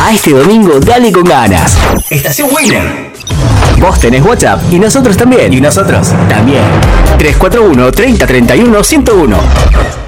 A este domingo dale con ganas. Estación Winner. Vos tenés WhatsApp y nosotros también. Y nosotros también. 341 30 31 101.